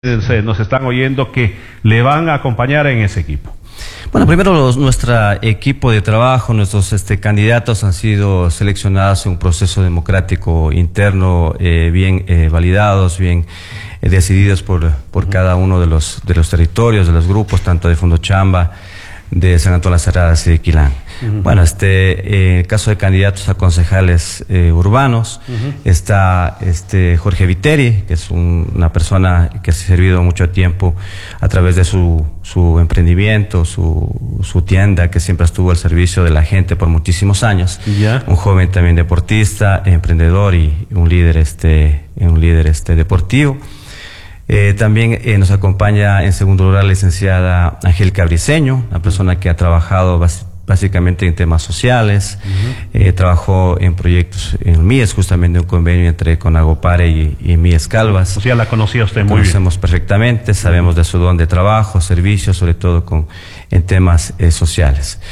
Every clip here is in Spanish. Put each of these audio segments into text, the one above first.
nos están oyendo que le van a acompañar en ese equipo? Bueno, primero nuestro equipo de trabajo, nuestros candidatos han sido seleccionados en un proceso democrático interno, bien validados, bien decididos por cada uno de los territorios, de los grupos, tanto de Fundochamba, de San Antonio Las Aradas y de Quilán. Bueno, en el caso de candidatos a concejales urbanos, está Jorge Viteri, que es una persona que ha servido mucho tiempo a través de su emprendimiento, su tienda, que siempre estuvo al servicio de la gente por muchísimos años. Un joven también deportista, emprendedor y un líder deportivo. También nos acompaña en segundo lugar la licenciada Angélica Briceño, una persona que ha trabajado básicamente en temas sociales, trabajó en proyectos en MIES, justamente un convenio entre Conagopare y MIES Calvas. O sea, la conocía usted muy bien. Conocemos perfectamente, sabemos de su don de trabajo, servicios, sobre todo en temas sociales.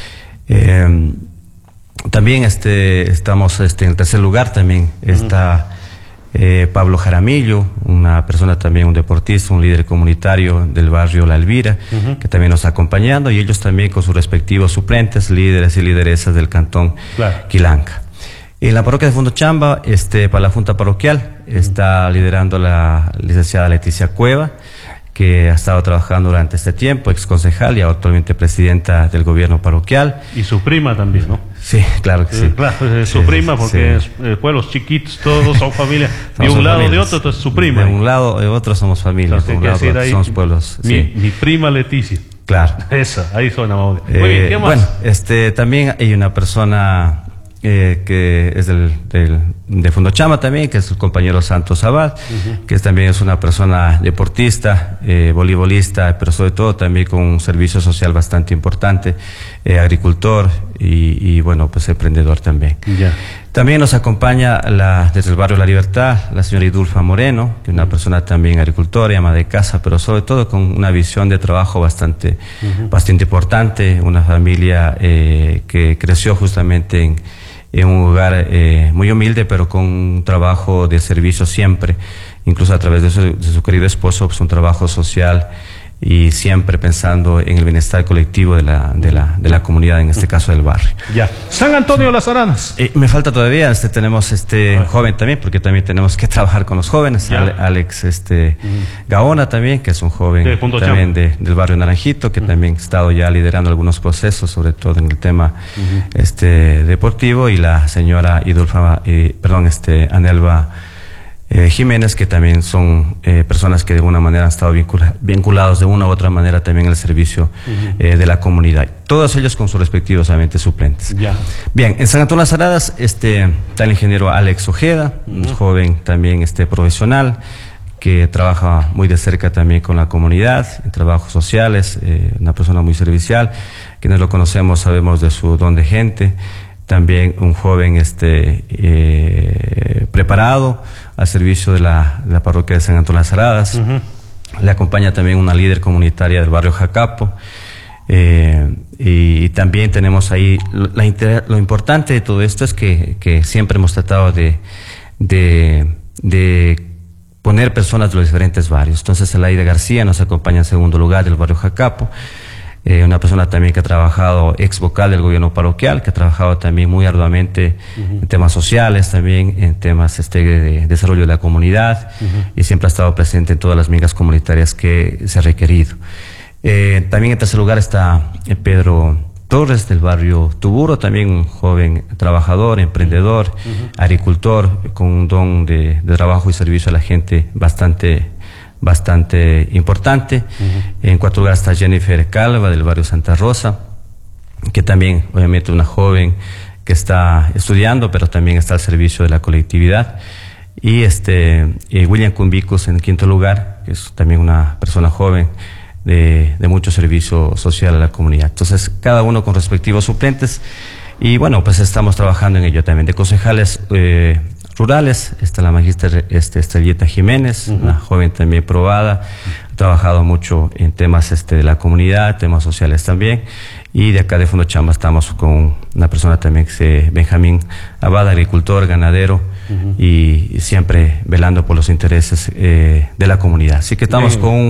También estamos en el tercer lugar, también está Pablo Jaramillo, una persona también, un deportista, un líder comunitario del barrio La Elvira, que también nos está acompañando, y ellos también con sus respectivos suplentes, líderes y lideresas del cantón Quilanca. En la parroquia de Fundochamba, para la junta parroquial, está liderando la licenciada Leticia Cueva, que ha estado trabajando durante este tiempo, ex concejal y actualmente presidenta del gobierno parroquial. Y su prima también, ¿no? Sí, claro que sí. Claro, su prima, porque pueblos chiquitos, todos son familia. De un lado o de otro, entonces su prima. De un lado o de otro somos familia. De un lado ahí, somos pueblos. Mi prima Leticia. Claro. Esa, ahí suena muy bien. ¿Qué más? Bueno, también hay una persona que es de Fundochamba también, que es el compañero Santos Abad, que también es una persona deportista, voleibolista, pero sobre todo también con un servicio social bastante importante, agricultor y bueno, pues emprendedor también. También nos acompaña desde el barrio La Libertad, la señora Idulfa Moreno, que es una persona también agricultora, ama de casa, pero sobre todo con una visión de trabajo bastante importante, una familia que creció justamente en un lugar muy humilde, pero con un trabajo de servicio siempre, incluso a través de su querido esposo, pues un trabajo social y siempre pensando en el bienestar colectivo de la comunidad, en este caso del barrio. San Antonio Las Aranas. Me falta todavía, tenemos un joven también, porque también tenemos que trabajar con los jóvenes, Alex Gaona también, que es un joven también del barrio Naranjito, que también ha estado ya liderando algunos procesos, sobre todo en el tema deportivo, y la señora Anelva Jiménez, que también son personas que de alguna manera han estado vinculados de una u otra manera también al servicio de la comunidad. Todos ellos con sus respectivos, obviamente, suplentes. Bien, en San Antonio Las Aradas está el ingeniero Alex Ojeda, un joven también profesional, que trabaja muy de cerca también con la comunidad, en trabajos sociales, una persona muy servicial. Quienes lo conocemos sabemos de su don de gente. También un joven preparado al servicio de la parroquia de San Antonio Las Aradas. Le acompaña también una líder comunitaria del barrio Jacapo. Y también tenemos ahí, lo importante de todo esto es que siempre hemos tratado de poner personas de los diferentes barrios. Entonces, Elaida García nos acompaña en segundo lugar del barrio Jacapo. Una persona también que ha trabajado, ex vocal del gobierno parroquial, que ha trabajado también muy arduamente en temas sociales, también en temas de desarrollo de la comunidad, y siempre ha estado presente en todas las migas comunitarias que se ha requerido. También en tercer lugar está Pedro Torres del barrio Tuburo, también un joven trabajador, emprendedor, agricultor, con un don de trabajo y servicio a la gente bastante importante. En cuarto lugar está Jennifer Calva del barrio Santa Rosa, que también obviamente una joven que está estudiando, pero también está al servicio de la colectividad. Y William Cumbicus en quinto lugar, que es también una persona joven de mucho servicio social a la comunidad. Entonces, cada uno con respectivos suplentes, y bueno, pues estamos trabajando en ello también. De concejales rurales está la magíster Estrellita Jiménez, una joven también probada, ha trabajado mucho en temas de la comunidad, temas sociales también. Y de acá de Fundochamba estamos con una persona también que es Benjamín Abad, agricultor, ganadero, y siempre velando por los intereses de la comunidad. Así que estamos con